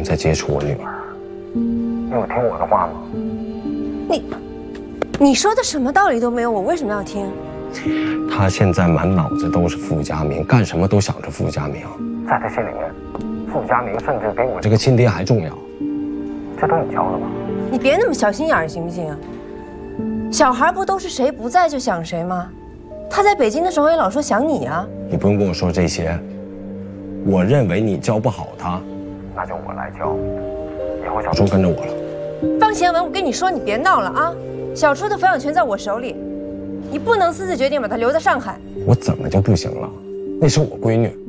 再接触我女儿。你有听我的话吗？ 你说的什么道理都没有，我为什么要听？ 他现在满脑子都是傅家明，干什么都想着傅家明，在他心里面，傅家明甚至比我这个亲爹还重要。这都你教的吧？你别那么小心眼儿行不行？小孩不都是谁不在就想谁吗？他在北京的时候也老说想你啊。 你不用跟我说这些。我认为你教不好他，那就我来教。以后小初跟着我了。 方贤文，我跟你说，你别闹了啊！小初的抚养权在我手里，你不能私自决定把她留在上海。 我怎么就不行了？那是我闺女。